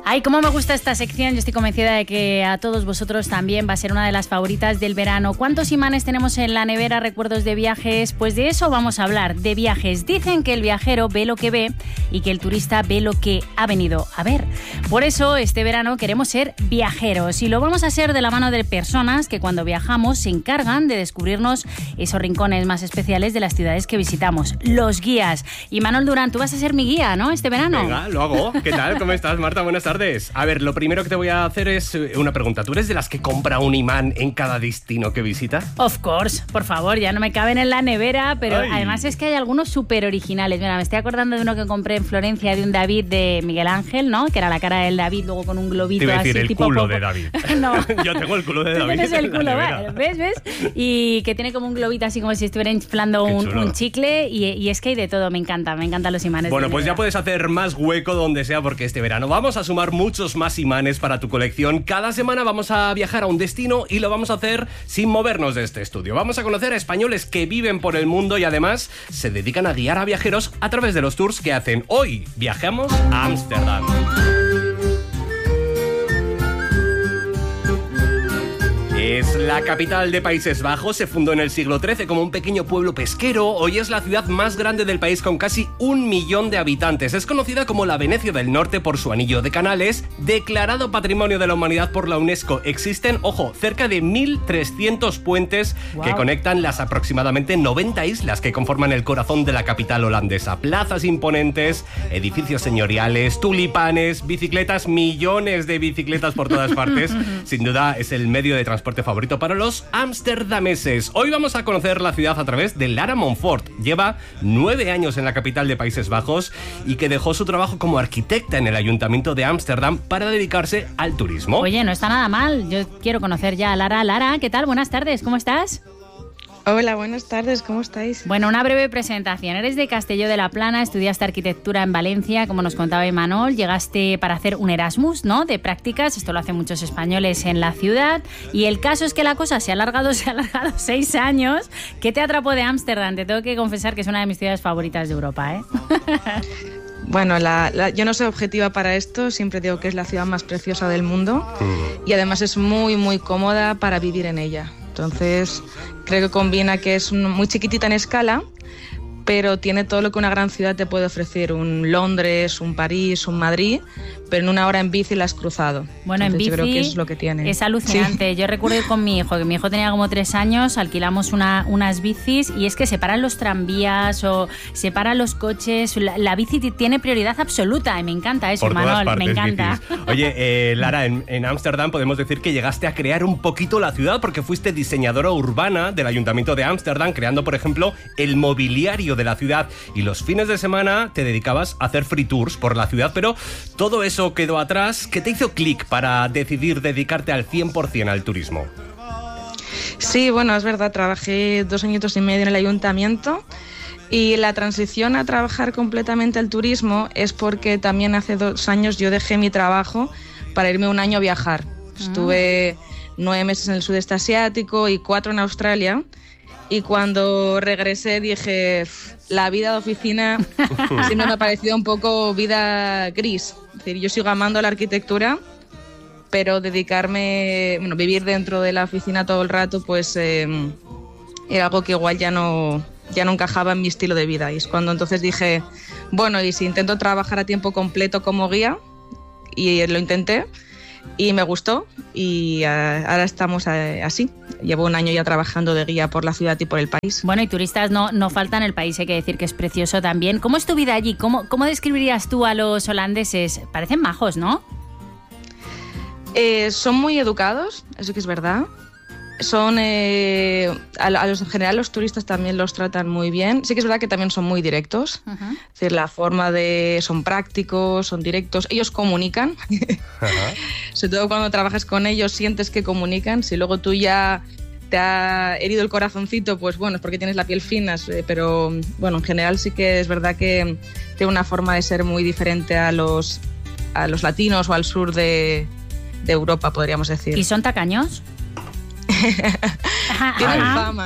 Ay, cómo me gusta esta sección. Yo estoy convencida de que a todos vosotros también va a ser una de las favoritas del verano. ¿Cuántos imanes tenemos en la nevera? ¿Recuerdos de viajes? Pues de eso vamos a hablar, de viajes. Dicen que el viajero ve lo que ve y que el turista ve lo que ha venido a ver. Por eso este verano queremos ser viajeros y lo vamos a hacer de la mano de personas que cuando viajamos se encargan de descubrirnos esos rincones más especiales de las ciudades que visitamos, los guías. Y Manuel Durán, tú vas a ser mi guía, ¿no? Este verano. Venga, lo hago. ¿Qué tal? ¿Cómo estás, Marta? Buenas tardes. A ver, lo primero que te voy a hacer es una pregunta. ¿Tú eres de las que compra un imán en cada destino que visita? Of course, por favor, ya no me caben en la nevera, pero además es que hay algunos súper originales. Mira, me estoy acordando de uno que compré en Florencia de un David de Miguel Ángel, ¿no? Que era la cara del David, luego con un globito te iba a decir, así el tipo culo poco. De David. No. Yo tengo el culo de Tú David. tienes el culo, ¿vale? ¿ves? Y que tiene como un globito así como si estuviera inflando un chicle y es que hay de todo, me encantan los imanes. Bueno, pues ya puedes hacer más hueco donde sea porque este verano vamos a sumar muchos más imanes para tu colección. Cada semana vamos a viajar a un destino y lo vamos a hacer sin movernos de este estudio. Vamos a conocer a españoles que viven por el mundo y además se dedican a guiar a viajeros a través de los tours que hacen. Hoy viajamos a Ámsterdam. Es la capital de Países Bajos, se fundó en el siglo XIII como un pequeño pueblo pesquero. Hoy es la ciudad más grande del país con casi 1 millón de habitantes. Es conocida como la Venecia del Norte por su anillo de canales, declarado Patrimonio de la Humanidad por la UNESCO. Existen, ojo, cerca de 1.300 puentes que conectan las aproximadamente 90 islas que conforman el corazón de la capital holandesa. Plazas imponentes, edificios señoriales, tulipanes, bicicletas, millones de bicicletas por todas partes. Sin duda es el medio de transporte favorito para los amsterdameses. Hoy vamos a conocer la ciudad a través de Lara Montfort. Lleva 9 años en la capital de Países Bajos y que dejó su trabajo como arquitecta en el Ayuntamiento de Ámsterdam para dedicarse al turismo. Oye, no está nada mal. Yo quiero conocer ya a Lara. Lara, ¿qué tal? Buenas tardes, ¿cómo estás? Hola, buenas tardes, ¿cómo estáis? Bueno, una breve presentación. Eres de Castelló de la Plana, estudiaste arquitectura en Valencia, como nos contaba Imanol, llegaste para hacer un Erasmus, ¿no?, de prácticas, esto lo hacen muchos españoles en la ciudad, y el caso es que la cosa se ha alargado 6 años. ¿Qué te atrapó de Ámsterdam? Te tengo que confesar que es una de mis ciudades favoritas de Europa, ¿eh? Bueno, yo no soy objetiva para esto, siempre digo que es la ciudad más preciosa del mundo y además es muy, muy cómoda para vivir en ella. Entonces, creo que combina que es muy chiquitita en escala, pero tiene todo lo que una gran ciudad te puede ofrecer, un Londres, un París, un Madrid, pero en 1 hora en bici la has cruzado. Bueno, entonces, en bici yo creo que es lo que tiene. Es alucinante. Sí. Yo recuerdo ir con mi hijo, que mi hijo tenía como 3 años, alquilamos unas bicis y es que se paran los tranvías o se paran los coches. La bici tiene prioridad absoluta y me encanta eso, Manuel, me encanta. Bicis. Oye, Lara, en Ámsterdam podemos decir que llegaste a crear un poquito la ciudad porque fuiste diseñadora urbana del Ayuntamiento de Ámsterdam, creando, por ejemplo, el mobiliario de la ciudad y los fines de semana te dedicabas a hacer free tours por la ciudad, pero todo eso quedó atrás. ¿Qué te hizo clic para decidir dedicarte al 100% al turismo? Sí, bueno, es verdad, trabajé 2 añitos y medio en el ayuntamiento y la transición a trabajar completamente al turismo es porque también hace 2 años yo dejé mi trabajo para irme 1 año a viajar. Estuve 9 meses en el sudeste asiático y 4 en Australia. Y cuando regresé dije, la vida de oficina siempre me ha parecido un poco vida gris. Es decir, yo sigo amando la arquitectura, pero vivir dentro de la oficina todo el rato, pues era algo que igual ya no encajaba en mi estilo de vida. Y es cuando entonces dije, bueno, y si intento trabajar a tiempo completo como guía, y lo intenté. Y me gustó y ahora estamos así. Llevo 1 año ya trabajando de guía por la ciudad y por el país. Bueno, y turistas no faltan, el país hay que decir que es precioso también. ¿Cómo es tu vida allí? ¿Cómo describirías tú a los holandeses? Parecen majos, ¿no? Son muy educados, eso que es verdad. Son en general los turistas también los tratan muy bien. Sí que es verdad que también son muy directos. Es decir, la forma son prácticos, son directos. Ellos comunican. Sobre todo cuando trabajas con ellos sientes que comunican. Si luego tú ya te ha herido el corazoncito, pues bueno, es porque tienes la piel fina. Pero bueno, en general sí que es verdad que tiene una forma de ser muy diferente a los latinos o al sur de Europa, podríamos decir. ¿Y son tacaños?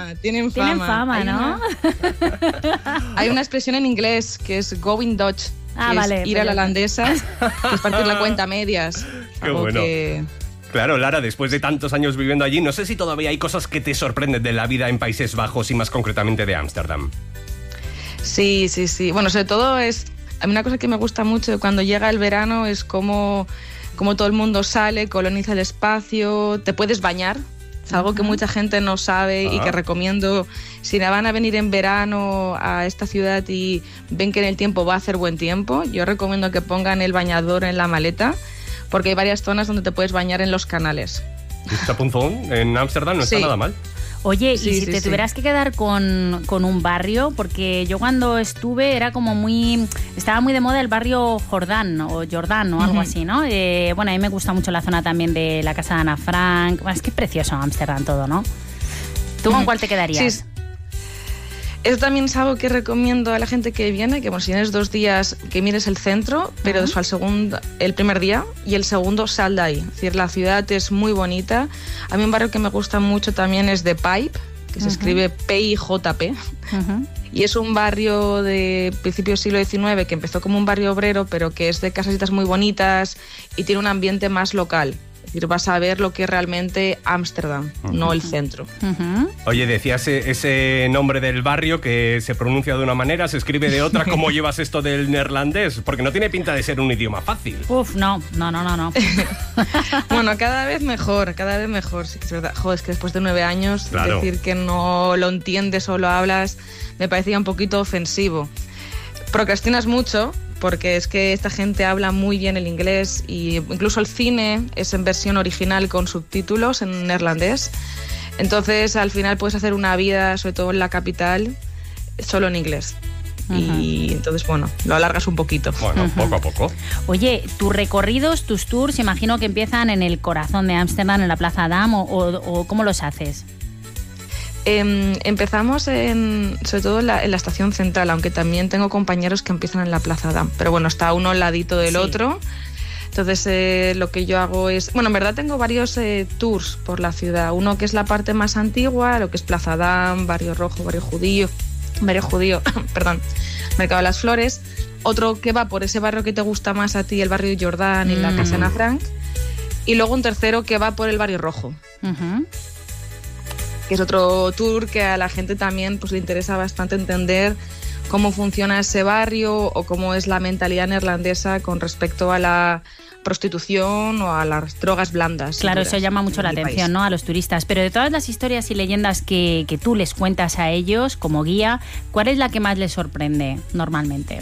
Tienen fama, ¿no? Hay una expresión en inglés que es going Dutch, es ir a la holandesa, que es partir la cuenta a medias. Qué bueno. Claro, Lara, después de tantos años viviendo allí, no sé si todavía hay cosas que te sorprenden de la vida en Países Bajos y más concretamente de Ámsterdam. Sí. Bueno, sobre todo a mí una cosa que me gusta mucho cuando llega el verano es como todo el mundo sale, coloniza el espacio, te puedes bañar. Es algo que mucha gente no sabe y que recomiendo. Si van a venir en verano a esta ciudad y ven que en el tiempo va a hacer buen tiempo, yo recomiendo que pongan el bañador en la maleta, porque hay varias zonas donde te puedes bañar en los canales. Tapunzón en Ámsterdam no está nada mal. Oye, y si te tuvieras que quedar con un barrio, porque yo cuando estuve estaba muy de moda el barrio Jordán o algo así, ¿no? Bueno, a mí me gusta mucho la zona también de la casa de Ana Frank. Bueno, es que es precioso Ámsterdam todo, ¿no? ¿Tú con cuál te quedarías? Sí. Eso también es algo que recomiendo a la gente que viene, que bueno, si tienes 2 días, que mires el centro, pero el primer día y el segundo sal de ahí. Es decir, la ciudad es muy bonita. A mí un barrio que me gusta mucho también es The Pipe, que se escribe P-I-J-P. Y es un barrio de principios del siglo XIX que empezó como un barrio obrero, pero que es de casasitas muy bonitas y tiene un ambiente más local. Es decir, vas a ver lo que es realmente Ámsterdam, no el centro. Oye, decías ese nombre del barrio que se pronuncia de una manera, se escribe de otra. ¿Cómo llevas esto del neerlandés? Porque no tiene pinta de ser un idioma fácil. No. Bueno, cada vez mejor. Sí que es verdad. Joder, es que después de 9 años, decir que no lo entiendes o lo hablas me parecía un poquito ofensivo. Procrastinas mucho, porque es que esta gente habla muy bien el inglés y incluso el cine es en versión original con subtítulos en neerlandés. Entonces, al final puedes hacer una vida, sobre todo en la capital, solo en inglés. Y entonces, bueno, lo alargas un poquito. Bueno, poco a poco. Oye, tus recorridos, tus tours, imagino que empiezan en el corazón de Ámsterdam, en la Plaza Dam, o ¿cómo los haces? Empezamos sobre todo en la estación central, aunque también tengo compañeros que empiezan en la Plaza Dam, pero bueno, está uno al ladito del otro. Entonces lo que yo hago es, bueno, en verdad tengo varios tours por la ciudad, uno que es la parte más antigua, lo que es Plaza Dam, Barrio Rojo, Barrio Judío, perdón, Mercado de las Flores, otro que va por ese barrio que te gusta más a ti, el barrio Jordán y la casa Ana Frank, y luego un tercero que va por el Barrio Rojo. Que es otro tour que a la gente también pues, le interesa bastante entender cómo funciona ese barrio o cómo es la mentalidad neerlandesa con respecto a la prostitución o a las drogas blandas. Claro, eso llama mucho la atención, ¿no?, a los turistas. Pero de todas las historias y leyendas que tú les cuentas a ellos como guía, ¿cuál es la que más les sorprende normalmente?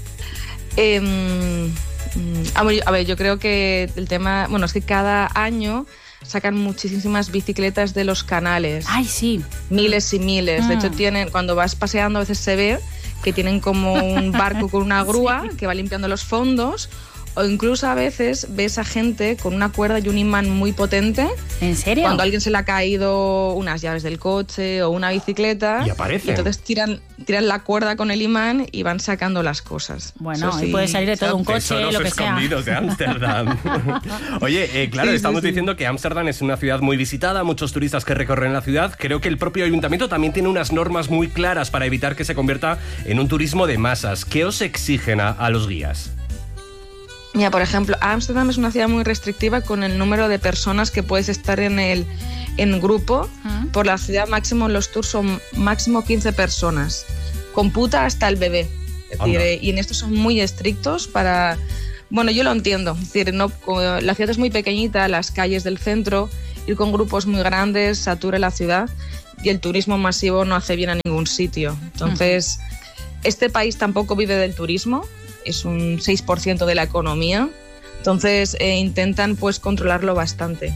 A ver, yo creo que el tema... Bueno, es que cada año sacan muchísimas bicicletas de los canales. ¡Ay, sí! Miles y miles. De hecho, cuando vas paseando a veces se ve que tienen como un barco con una grúa que va limpiando los fondos, o incluso a veces ves a gente con una cuerda y un imán muy potente. ¿En serio? Cuando a alguien se le ha caído unas llaves del coche o una bicicleta. Y aparecen. Entonces tiran la cuerda con el imán y van sacando las cosas. Bueno, y puede salir de todo un coche, lo que sea. Escondidos de Ámsterdam. Oye, claro, estamos diciendo que Ámsterdam es una ciudad muy visitada, muchos turistas que recorren la ciudad. Creo que el propio ayuntamiento también tiene unas normas muy claras para evitar que se convierta en un turismo de masas. ¿Qué os exigen a los guías? Mira, por ejemplo, Ámsterdam es una ciudad muy restrictiva con el número de personas que puedes estar en grupo. Por la ciudad máximo, los tours son máximo 15 personas. Computa hasta el bebé. Es decir, y en esto son muy estrictos para... Bueno, yo lo entiendo. Es decir, la ciudad es muy pequeñita, las calles del centro, ir con grupos muy grandes satura la ciudad y el turismo masivo no hace bien a ningún sitio. Entonces, este país tampoco vive del turismo. Es un 6% de la economía, entonces intentan pues controlarlo bastante.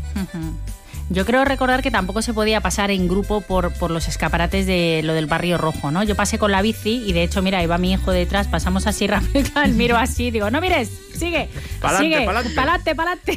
Yo creo recordar que tampoco se podía pasar en grupo por los escaparates de lo del Barrio Rojo, ¿no? Yo pasé con la bici y de hecho, mira, iba mi hijo detrás, pasamos así rápido, miro así, digo, no mires, sigue, pa'lante.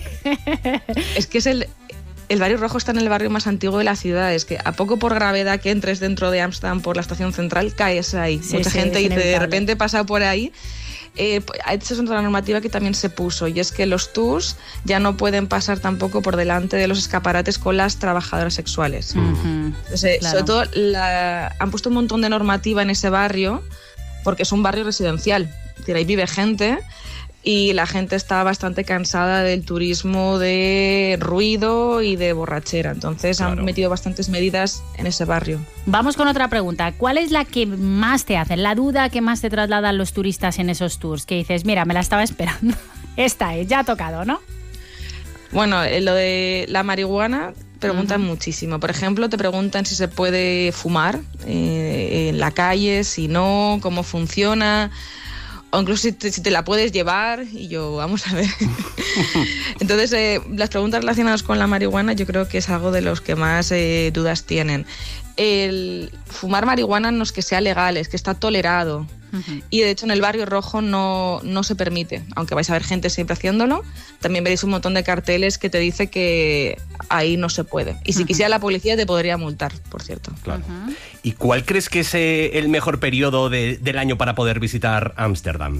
Es que es el Barrio Rojo está en el barrio más antiguo de la ciudad. Es que a poco por gravedad que entres dentro de Ámsterdam por la estación central, caes ahí. Mucha gente y de repente pasa por ahí. Esa es otra normativa que también se puso, y es que los tours ya no pueden pasar tampoco por delante de los escaparates con las trabajadoras sexuales. Entonces, claro. Sobre todo han puesto un montón de normativa en ese barrio porque es un barrio residencial. Es decir, ahí vive gente y la gente está bastante cansada del turismo de ruido y de borrachera. Entonces han metido bastantes medidas en ese barrio. Vamos con otra pregunta. ¿Cuál es la que más te hacen? La duda que más te trasladan los turistas en esos tours. Que dices, mira, me la estaba esperando. Esta es, ya ha tocado, ¿no? Bueno, lo de la marihuana preguntan muchísimo. Por ejemplo, te preguntan si se puede fumar en la calle, si no, cómo funciona, o incluso si te la puedes llevar. Y yo, vamos a ver. Entonces, las preguntas relacionadas con la marihuana yo creo que es algo de los que más dudas tienen. El fumar marihuana no es que sea legal, es que está tolerado. Y de hecho en el barrio rojo no se permite, aunque vais a ver gente siempre haciéndolo. También veréis un montón de carteles que te dice que ahí no se puede. Y si quisiera la policía te podría multar, por cierto. Claro. ¿Y cuál crees que es el mejor periodo del año para poder visitar Ámsterdam?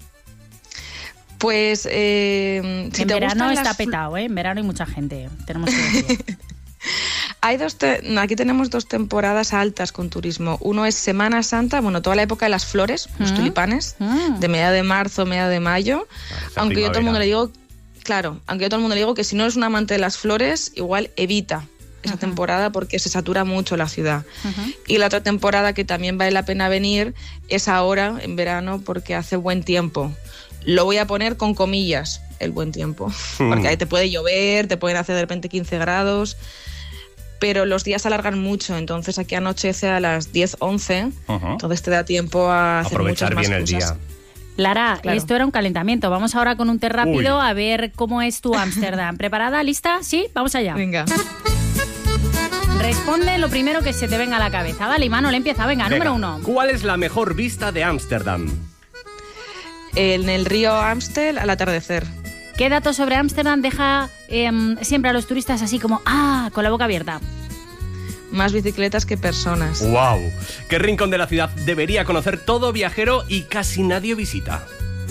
Pues si en te verano está petado, ¿eh? En verano hay mucha gente, tenemos que decir. Aquí tenemos 2 temporadas altas con turismo. Uno es Semana Santa, bueno, toda la época de las flores, los tulipanes, de mediados de marzo, mediados de mayo. Aunque yo a todo el mundo le digo, que si no eres un amante de las flores, igual evita esa temporada porque se satura mucho la ciudad. Y la otra temporada que también vale la pena venir es ahora, en verano, porque hace buen tiempo. Lo voy a poner con comillas, el buen tiempo, porque ahí te puede llover, te pueden hacer de repente 15 grados, pero los días se alargan mucho, entonces aquí anochece a las 10, 11, entonces te da tiempo a hacer aprovechar muchas más bien cosas. el día. Lara, esto era un calentamiento. Vamos ahora con un té rápido a ver cómo es tu Ámsterdam. ¿Preparada? ¿Lista? ¿Sí? Vamos allá. Venga. Responde lo primero que se te venga a la cabeza. Vale, Imanol, empieza. Venga, número 1. ¿Cuál es la mejor vista de Ámsterdam? En el río Amstel al atardecer. ¿Qué dato sobre Ámsterdam deja siempre a los turistas así como, con la boca abierta? Más bicicletas que personas. ¡Wow! ¿Qué rincón de la ciudad debería conocer todo viajero y casi nadie visita?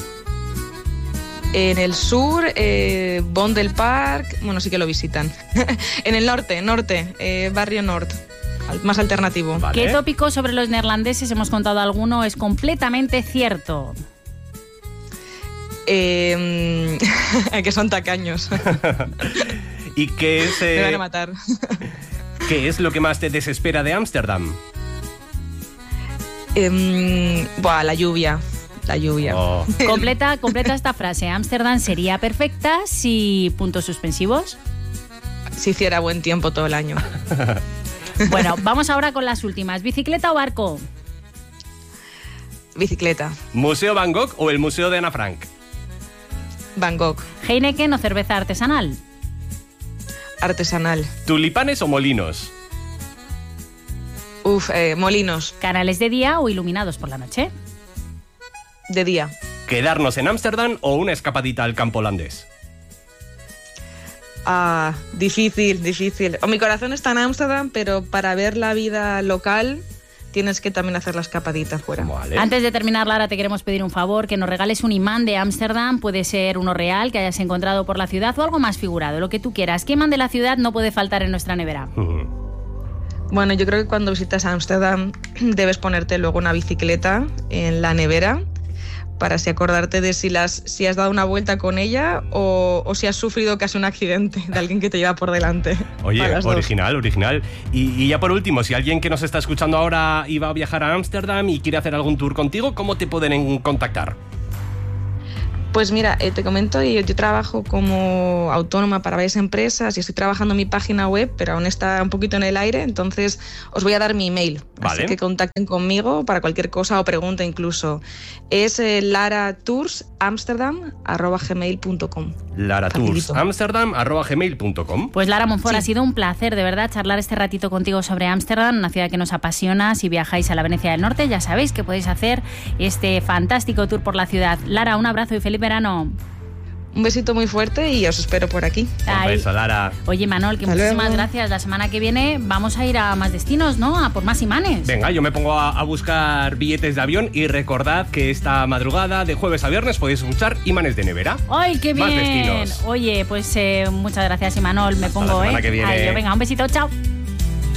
En el sur, Vondel Park, bueno, sí que lo visitan. En el norte, barrio Nord, más alternativo. Vale. ¿Qué tópico sobre los neerlandeses, hemos contado alguno, es completamente cierto? Que son tacaños. ¿Y qué es, Me van a matar. ¿Qué es lo que más te desespera de Ámsterdam? La lluvia. Oh. Completa esta frase. Ámsterdam sería perfecta si... puntos suspensivos. Si hiciera buen tiempo todo el año. Bueno, vamos ahora con las últimas. ¿Bicicleta o barco? Bicicleta. ¿Museo Van Gogh o el Museo de Ana Frank? Van Gogh. ¿Heineken o cerveza artesanal? Artesanal. ¿Tulipanes o molinos? Molinos. ¿Canales de día o iluminados por la noche? De día. ¿Quedarnos en Ámsterdam o una escapadita al campo holandés? Difícil. Mi corazón está en Ámsterdam, pero para ver la vida local tienes que también hacer la escapadita fuera. Vale. Antes de terminar, Lara, te queremos pedir un favor, que nos regales un imán de Ámsterdam. Puede ser uno real que hayas encontrado por la ciudad o algo más figurado, lo que tú quieras. ¿Qué imán de la ciudad no puede faltar en nuestra nevera? Bueno, yo creo que cuando visitas Ámsterdam debes ponerte luego una bicicleta en la nevera para así acordarte de si has dado una vuelta con ella o si has sufrido casi un accidente de alguien que te lleva por delante. Oye, original. Y ya por último, si alguien que nos está escuchando ahora iba a viajar a Ámsterdam y quiere hacer algún tour contigo, ¿cómo te pueden contactar? Pues mira, te comento, yo trabajo como autónoma para varias empresas y estoy trabajando en mi página web, pero aún está un poquito en el aire, entonces os voy a dar mi email. Vale. Así que contacten conmigo para cualquier cosa o pregunta incluso. Es laratoursAmsterdam@gmail.com. laratoursAmsterdam@gmail.com. Pues Lara Monfort, Sí. ha sido un placer, de verdad, charlar este ratito contigo sobre Ámsterdam, una ciudad que nos apasiona. Si viajáis a la Venecia del Norte, ya sabéis que podéis hacer este fantástico tour por la ciudad. Lara, un abrazo y feliz verano. Un besito muy fuerte y os espero por aquí. Un beso, Lara. Oye, Manol, que Hasta muchísimas luego. gracias. La semana que viene vamos a ir a más destinos, ¿no? A por más imanes. Venga, yo me pongo a buscar billetes de avión y recordad que esta madrugada de jueves a viernes podéis escuchar Imanes de Nevera. ¡Ay, qué Más bien! destinos. Oye, pues muchas gracias, Imanol. Me Hasta pongo, la semana que viene. Venga, un besito, chao.